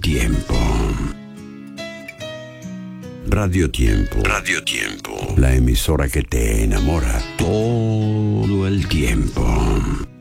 tiempo. Radio Tiempo. Radio Tiempo. La emisora que te enamora todo el tiempo.